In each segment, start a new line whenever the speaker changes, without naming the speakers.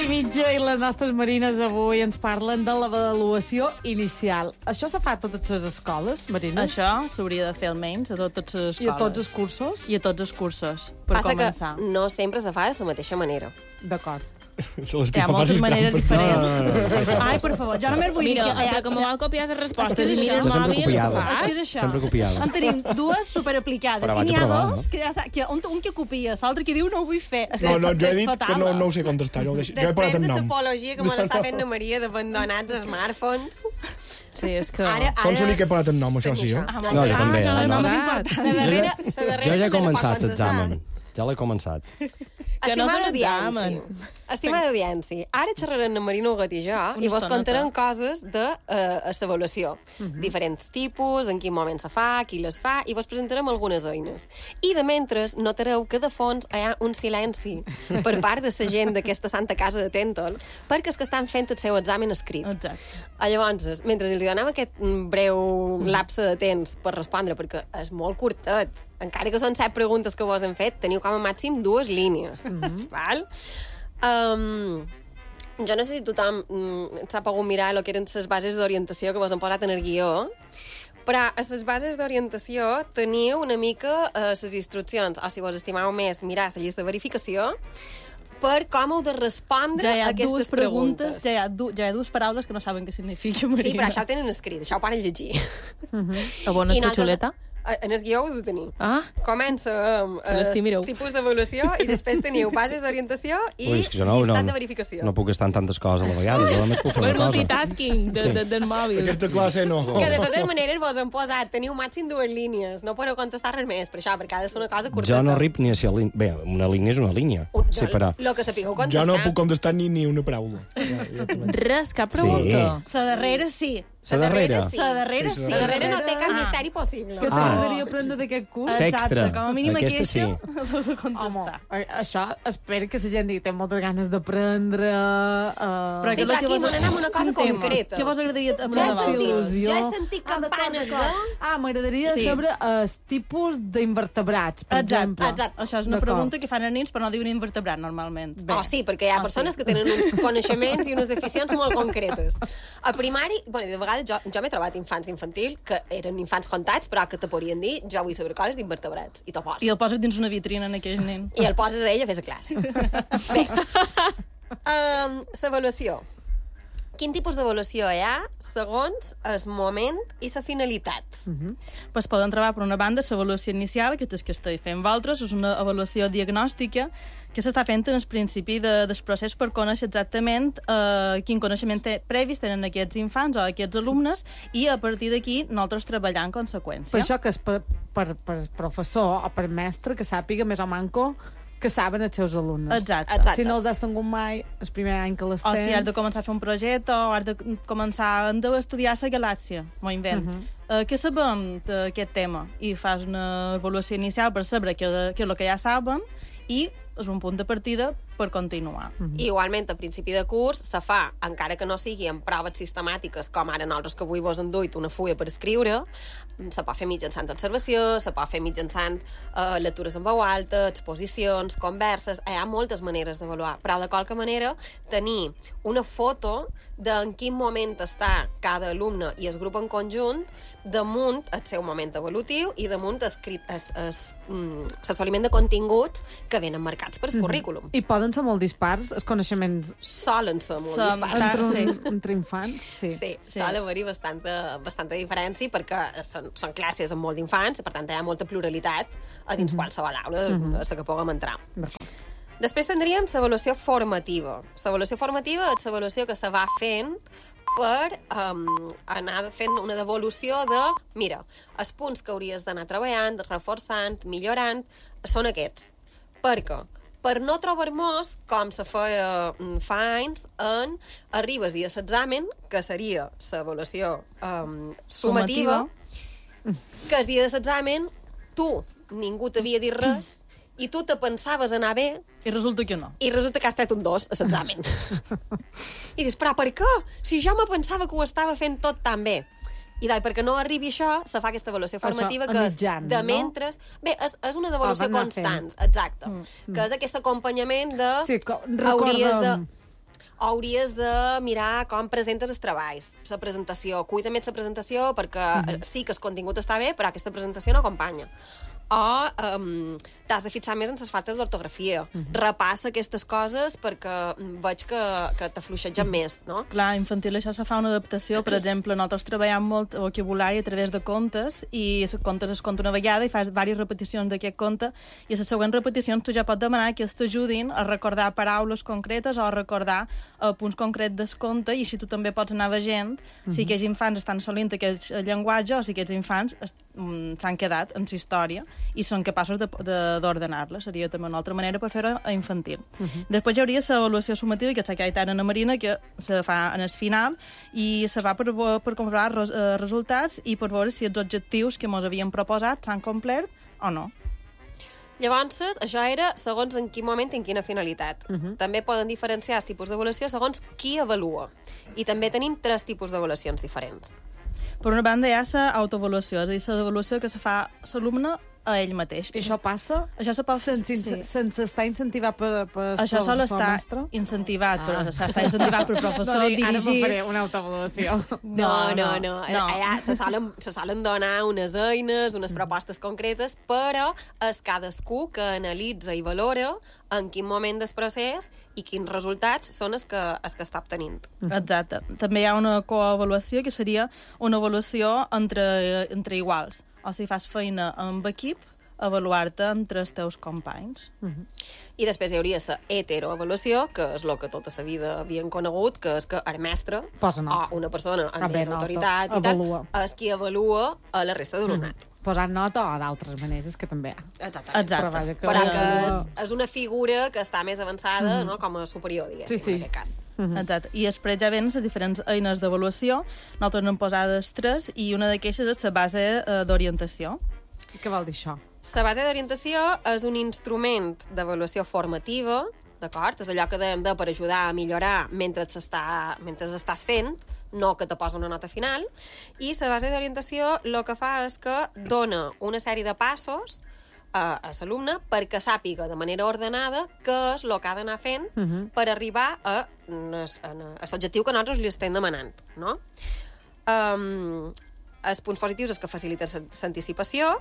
i mitja i les nostres marines avui ens parlen de l'avaluació inicial. Això se fa a totes les escoles, Marina?
Això s'hauria de fer almenys a totes les escoles.
I a tots els cursos?
I a tots els cursos, per
Passa
començar.
que no sempre se fa de la mateixa manera.
D'acord.
Hi ha moltes maneres diferents.
Ai, per favor, jo només vull dir
Mira,
que...
que me vol copiar les respostes i
És que
mira el
Jo sempre
mòbil, què
copiava.
fas?
És això.
Sempre copiava.
En tenim dues superaplicades.
Però
I
vaig
n'hi ha
aprovar,
dos
no?
que ja sap, que un que copia, l'altre que diu no ho vull fer.
No, jo he dit que no ho sé contestar. Jo he
Després
posat el
de
nom.
l'apologia que me l'està fent la Maria d'abandonats els smartphones...
Sí, és que...
Sols l'únic que he posat el nom, això sí, eh?
No, jo també.
ja
el nom. Jo ja he començat l'examen. Ja l'he començat.
Que no
Estimada
és un examen.
audiència, estimada audiència, ara xerrarem amb Marina Huguet i jo i vos
estoneta.
contarem coses de l'avaluació. Diferents tipus, en quin moment se fa, qui les fa, i vos presentarem algunes eines. I de mentre notareu que de fons hi ha un silenci per part de la gent d'aquesta santa casa de Tentol perquè és que estan fent el seu examen escrit.
Exacte.
Llavors, mentre li donem aquest breu lapse de temps per respondre, perquè és molt curtet, encara que són 7 preguntes que vos hem fet, teniu com a màxim 2 línies. Val? Jo no sé si tothom s'ha pogut mirar el que eren les bases d'orientació que vos han posat en el guió, però a les bases d'orientació teniu una mica les instruccions, o si vos estimeu més mirar la llista de verificació, per com heu de respondre
Ja hi ha
a aquestes
dues preguntes,
preguntes.
ja hi ha dues paraules que no saben què significa, Marina.
Sí, però això ho tenen escrit, això ho poden llegir.
A bona
I nosaltres-
xuleta?
En el guió ho heu de tenir.
Ah,
Comença amb
Se l'estimireu.
tipus d'avaluació i després teniu bases d'orientació i
Ui, és que jo no,
llistat de verificació.
no puc estar en tantes coses a la vegada. Jo només puc fer
per
una cosa.
multitasking del mòbil.
Aquesta classe no.
Que de totes maneres vos han posat, teniu màxim 2 línies, no podeu contestar res més, per això, perquè ha de ser una cosa curteta.
Jo no arrib ni a ser línia. Bé, una línia és una línia. Sí, però...
Lo que sapigueu contestar.
Jo no puc contestar ni una paraula.
Res, cap pregunta.
La darrera sí.
La darrere.
sí.
La darrera
Sí,
sí.
La darrere no té cap misteri possible.
Què
Ah.
t'agradaria aprendre d'aquest curs?
Sextra.
Com a mínim
Aquesta
aquesta
sí.
l'heu de
Home,
contestar.
això espero que la gent digui té moltes ganes d'aprendre...
Però
Sí, però aquí volem anar amb una cosa concreta.
Què vos agradaria
Ja
aprendre
he
de
sentit,
il·lusió.
ja he sentit campanes de...
M'agradaria
Sí.
saber els tipus d'invertebrats, per
Exacte.
exemple.
Exacte.
Això és una
D'acord.
pregunta que fan a nins, però no diuen invertebrat, normalment.
Oh, sí, perquè hi ha persones que tenen uns coneixements i unes aficions molt concretes. A primari, bueno, de vegades jo m'he trobat infants infantil que eren infants contats, però que te podrien dir jo vull saber coses d'invertebrats. I t'ho poses.
I el poses dins una vitrina en aquell nen.
I el poses a ell a fer la classe. Bé, l'avaluació. Quin tipus d'avaluació hi ha segons el moment i la finalitat?
Pues poden trobar, per una banda, l'avaluació inicial, que és que estic fent vosaltres, és una avaluació diagnòstica que s'està fent en el principi del procés per conèixer exactament quin coneixement previs tenen aquests infants o aquests alumnes i a partir d'aquí nosaltres treballar en conseqüència.
Per això que és per professor o per mestre que sàpiga més o manco que saben els seus alumnes.
Exacte.
Exacte.
Si no els has tingut mai, el primer any que les
O
tens...
si has de començar a fer un projecte o has de començar a estudiar la galàxia, m'ho invent. Què sabem d'aquest tema? I fas una avaluació inicial per saber què és el que ja saben i és un punt de partida per continuar.
Igualment, a principi de curs se fa, encara que no sigui en proves sistemàtiques, com ara nosaltres que avui vos hem duit una fulla per escriure, se pot fer mitjançant observació, se pot fer mitjançant lectures en veu alta, exposicions, converses, hi ha moltes maneres d'avaluar, però de qualque manera tenir una foto de en quin moment està cada alumne i el grup en conjunt damunt el seu moment evolutiu i damunt l'assoliment de continguts que venen marcats per el currículum.
I poden ser molt dispars, els coneixements
Solen ser molt
Som-
dispars.
entre infants. Sí.
Sí, sol haver-hi bastanta diferència perquè són classes amb molt d'infants, per tant hi ha molta pluralitat a dins qualsevol aula a la que puguem entrar. Després tindríem l'avaluació formativa. L'avaluació formativa és l'avaluació que se va fent per anar fent una devolució de, mira, els punts que hauries d'anar treballant, reforçant, millorant, són aquests. Per què? Per no trobar-nos, com se feia fa anys, arribes dia a l'examen, que seria l'avaluació sumativa, que el dia de l'examen tu, ningú t'havia dit res, i tu te pensaves anar bé,
I resulta que no.
i resulta que has tret un 2 a l'examen. I dius, però per què? Si jo me pensava que ho estava fent tot tan bé. I perquè no arribi això, se fa aquesta avaluació formativa
a
que és
mitjan,
de
no?
mentres... Bé, és una devolució
anar
constant, exacte. Que és aquest acompanyament de...
Sí,
hauries de... hauries de mirar com presentes els treballs, la presentació. Cuida més la presentació perquè sí que el contingut està bé, però aquesta presentació no acompanya. O t'has de fixar més en les faltes d'ortografia. Repassa aquestes coses perquè veig que t'afluixegen més, no?
Clar, infantil això se fa una adaptació. Per exemple, nosaltres treballem molt vocabulari a través de contes i els contes es conta una vegada i fas diverses repeticions d'aquest conte i a les següents repeticions tu ja pots demanar que t'ajudin a recordar paraules concretes o a recordar punts concrets del conte i així tu també pots anar veient si aquells infants estan assolint aquest llenguatge o si aquests infants s'han quedat en la història i són capaços d'ordenar-la. Seria també una altra manera per fer-ho a infantil. Després hi hauria l'avaluació summativa, que és la que ha dit ara Ana Marina, que se fa en el final i se va per comprovar resultats i per veure si els objectius que ens havíem proposat s'han complert o no.
Llavors, això era segons en quin moment i en quina finalitat. També poden diferenciar els tipus d'avaluació segons qui avalua. I també tenim 3 tipus d'avaluacions diferents.
Per una banda hi ha l'autoavaluació, és a dir, l'avaluació que se fa l'alumne a ell mateix.
I això passa?
Això se pot
sense estar incentivat per
això sol estar incentivat, però està incentivat per professor, dirigir...
Ara me faré una autoavaluació.
No. Allà se solen donar unes eines, unes propostes concretes, però és cadascú que analitza i valora en quin moment del procés i quins resultats són els que està obtenint.
Exacte. També hi ha una coavaluació, que seria una avaluació entre iguals. O si fas feina amb equip, avaluar-te entre els teus companys.
I després hi hauria la heteroavaluació, que és el que tota la vida havien conegut, que és que el mestre o una persona amb més autoritat i tal, és qui avalua a la resta d'alumnat.
Posant nota o d'altres maneres, que també hi ha.
Exacte. Però que és una figura que està més avançada, no? Com a superior, diguéssim, en aquest cas.
Exacte. I després ja venen les diferents eines d'avaluació. Nosaltres n'hem posades 3 i una d'aquestes és la base d'orientació.
Què vol dir això?
La base d'orientació és un instrument d'avaluació formativa, d'acord? És allò que dèiem per ajudar a millorar mentre estàs fent, no que te posa una nota final, i la base d'orientació el que fa és que dona una sèrie de passos a l'alumne perquè sàpiga de manera ordenada què és el que ha d'anar fent per arribar a l'objectiu que nosaltres li estem demanant, no? Els punts positius és que facilita l'anticipació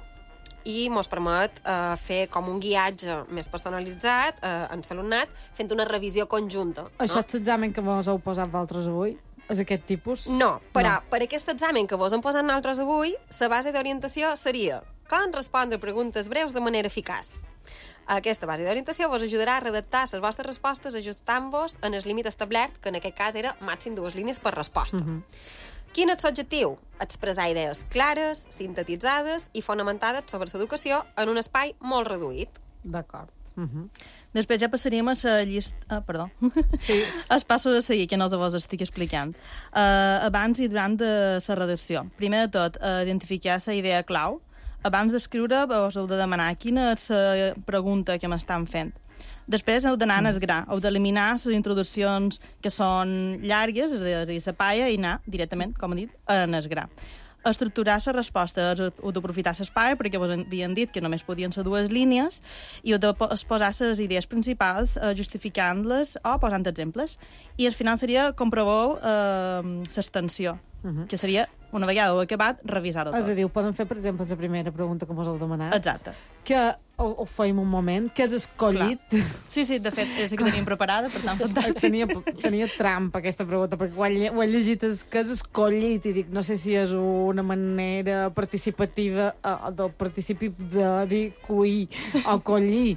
i ens permet fer com un guiatge més personalitzat en l'alumnat fent una revisió conjunta.
Això és l'examen que vos heu posat vosaltres avui? És aquest tipus?
No, però per aquest examen que vos hem posat nosaltres avui, la base d'orientació seria com respondre preguntes breus de manera eficaç. Aquesta base d'orientació vos ajudarà a redactar les vostres respostes ajustant-vos en el límit establert, que en aquest cas era màxim 2 línies per resposta. Quin és l'objectiu? Expressar idees clares, sintetitzades i fonamentades sobre l'educació en un espai molt reduït.
D'acord.
Després ja passaríem a la llista... Perdó. Sí. Els passos a seguir, que no els vos estic explicant. Abans i durant de la redacció. Primer de tot, identificar la idea clau. Abans d'escriure, us heu de demanar quina és la pregunta que m'estan fent. Després heu d'anar en el gra, heu d'eliminar les introduccions que són llargues, és a dir, la palla, i anar directament, com he dit, en el gra. Estructurar la resposta, heu d'aprofitar l'espai, perquè vos havien dit que només podien ser 2 línies, i heu d'exposar les idees principals, justificant-les o posant exemples. I al final seria comproveu l'extensió, que seria, una vegada ho acabat, revisar-ho tot.
És a dir, ho poden fer, per exemple, la primera pregunta que mos heu demanat.
Exacte.
Que ho feim un moment, que és escollit.
Clar. Sí, de fet, és que teníem preparada, per tant, fantàstic.
Tenia trampa, aquesta pregunta, perquè ho he llegit, que és escollit, i dic, no sé si és una manera participativa del participi de dir cuir o collir.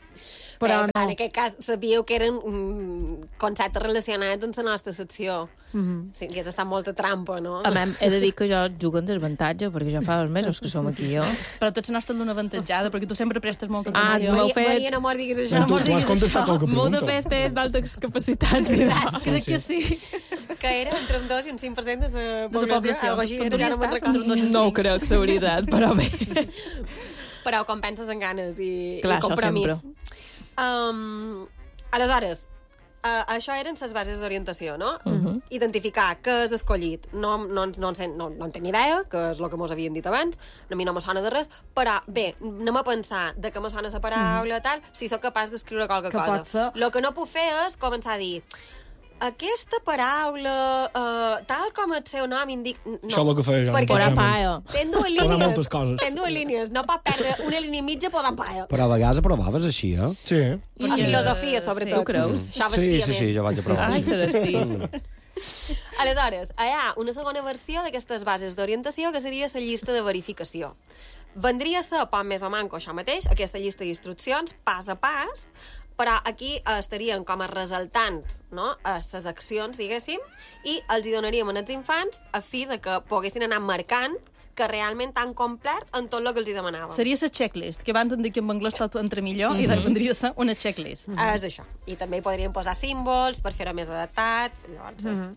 Però no.
En aquest cas, sabíeu que eren conceptes relacionats amb la nostra secció. Sí, que és estat molta trampa, no?
A mi, he de dir que jo jugo en desavantatge, perquè ja fa uns mesos que som aquí, jo.
Però tu ets una estona avantatjada, perquè tu sempre prestes molta
atenció.
Maria, no m'ho diguis això.
Tu has contestat qualque pregunta.
Molta festa és d'altes capacitats.
Crec que sí.
Que era entre un 2 i un 5% de la població.
No ho crec, la veritat, però bé.
Però com penses en ganes i
Clar,
compromís.
això sempre.
Aleshores, això eren les bases d'orientació, no? Identificar què és escollit. No en tenc ni idea, que és el que mos havien dit abans, a mi no me sona de res, però bé, anem a pensar de què me sona la paraula, tal, si sóc capaç d'escriure qualque cosa. El que no puc fer és començar a dir aquesta paraula, tal com el seu nom indica... No,
Això és el que feia jo.
perquè
Pora paio.
ten dues
Posar
línies.
moltes coses.
Ten dues línies. No pot perdre una línia i mitja posant paio.
Però a vegades aprovaves així, eh?
Sí.
A filosofia, sobretot.
Tu creus?
Això
Sí,
vestia
sí, sí,
més.
jo vaig aprovar.
Ai,
sí.
Celestí.
Aleshores, hi ha una segona versió d'aquestes bases d'orientació que seria la llista de verificació. Vendria a ser, poc més o manco, això mateix, aquesta llista d'instruccions, pas a pas, però aquí estarien com a resaltant, no?, les accions, diguéssim, i els hi donaríem als infants a fi de que poguessin anar marcant que realment han complert en tot el que els hi demanàvem.
Seria la checklist, que abans em dic que en anglès tot entra millor, i vendria a ser una checklist.
És això. I també hi podríem posar símbols per fer-ho més adaptat. Llavors,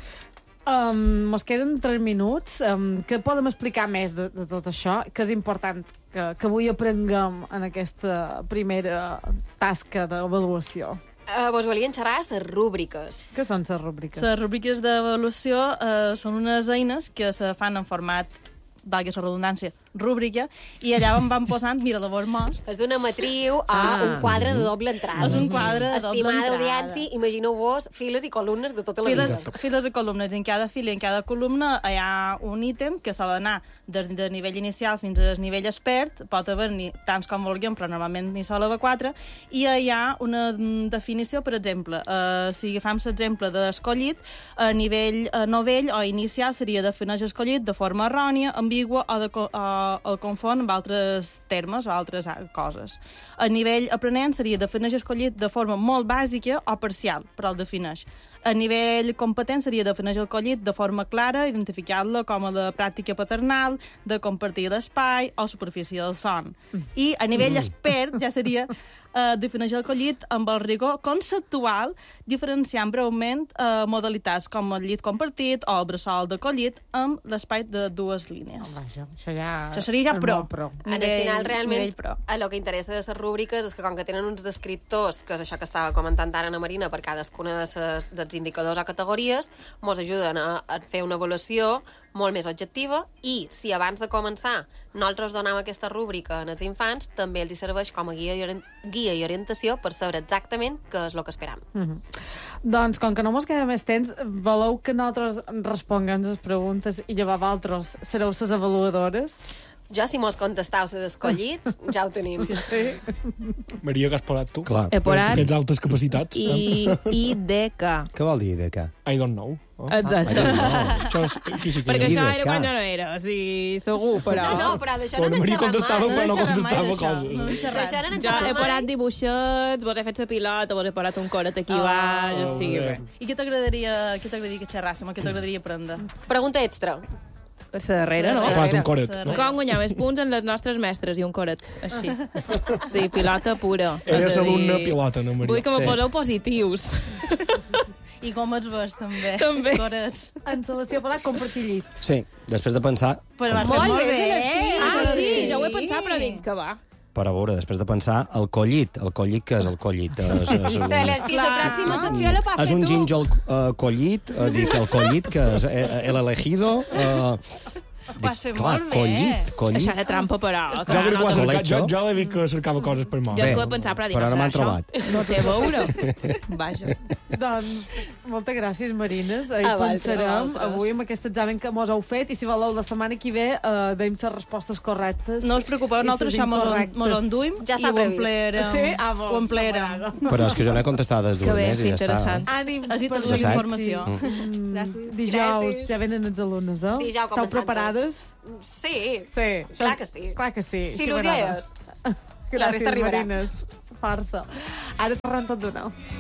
Mos queden 3 minuts. Què podem explicar més de tot això? Que és important que avui aprenguem en aquesta primera tasca d'avaluació.
vos volien xerrar de les rúbriques.
Què són les rúbriques?
Les rúbriques d'avaluació són unes eines que se fan en format, valgui la redundància, rúbrica, i allà on van posant, mira, la vos most.
És una matriu a un quadre de doble entrada.
És un quadre de doble
Estimada
entrada.
audiència, imagineu-vos files i columnes de tota la vida.
Files de columnes. En cada fila i en cada columna hi ha un ítem que s'ha d'anar des de nivell inicial fins al nivell expert. Pot haver-n'hi tants com vulguem, però normalment n'hi sol haver 4. I hi ha una definició, per exemple, si agafam l'exemple d'escollit, a nivell novell o inicial seria defineix escollit de forma errònia, ambigua o el confon amb altres termes o altres coses. A nivell aprenent seria defineix escollit de forma molt bàsica o parcial, però el defineix. A nivell competent seria defineix el collit de forma clara, identificar-lo com a de pràctica paternal, de compartir l'espai o superfície del son. I a nivell expert ja seria defineix el collit amb el rigor conceptual, diferenciant breument modalitats com el llit compartit o el bressol de collit amb l'espai de 2 línies.
Vaja, això
seria ja
és
pro.
molt pro.
Al final, realment,
nivell pro.
el que interessa de les rúbriques és que com que tenen uns descriptors, que és això que estava comentant ara Ana Marina, per cadascuna dels indicadors o categories, ens ajuden a fer una avaluació molt més objectiva i, si abans de començar nosaltres donem aquesta rúbrica als infants, també els hi serveix com a guia i orientació per saber exactament què és el que esperam.
Doncs, com que no mos queda més temps, voleu que nosaltres responguem les preguntes i llavors vosaltres sereu les avaluadores?
Jo, si mos contestau ser d'escollit, ja ho tenim.
Sí.
Maria, que has posat tu?
Clar.
He posat
Aquests altes capacitats.
IDK.
Què vol dir de què?
I don't know. Oh.
Exacte.
Això és... Qui sí que
Perquè
hi
això
ha?
era quan jo no era, o sigui, segur, però...
No, però d'això
Però
no
la Maria
n'en
contestava
xerram
quan no
mai.
contestava coses.
D'això no n'en
Jo he
xerram
posat
mai.
dibuixets, vos he fet la pilota, vos he posat un coret aquí baix, o sigui,
bé.
I què t'agradaria que xerràssim? Què t'agradaria aprendre?
Pregunta extra.
la darrera, no?
Ha posat un coret, no?
Com guanyar més punts en les nostres mestres i un coret, així. Sí, pilota pura.
Eres
És a dir,
alumna pilota, no, Maria?
Vull que me poseu positius.
I com ets ves, també.
També.
Corets.
En Sebastià ha parlat compartir llit.
Sí, després de pensar...
Però vas
Molt
fer molt
bé,
bé.
Celestí.
Ah, sí, ja ho he pensat, però dic que va.
Per a veure, després de pensar, el collit, què és el collit?
Celestí, la pròxima secció la pot
És
fer
un
tu.
gínjol collit, dic el collit, que és el elegido...
Ho has fet
clar,
molt bé.
collit.
Això de trampa, però.
Jo crec que ho has cercat.
Lecho.
Jo l'he vist que cercava coses per mà.
Jo és que ho he pensat, però dic,
però no m'han
serà
trobat.
això? No té a veure. Vaja.
Doncs, moltes gràcies, Marines. Ahir
A vosaltres.
pensarem avui amb aquest examen que mos heu fet i si voleu la setmana que ve deim les respostes correctes.
No us preocupeu,
i
nosaltres
les
això mos
incorrectes.
enduim
Ja està
i ho
previst.
emplearem.
Sí? Ah, bo,
Ho emplearem.
Però és que jo no he contestat les dues
Que bé,
més
que
i ja està.
interessant.
Ànims
Has dit
per
tota la
l'inici.
informació.
Gràcies.
Dijous
Gràcies.
ja venen els alumnes, eh?
Dijous
Esteu
començant
preparades?
Sí.
Sí.
Clar que sí.
Clar que sí.
Si il·lusió
m'agrada.
és. La resta
Gràcies,
arribarà.
Marines. Força. Ara tornem tot d'una.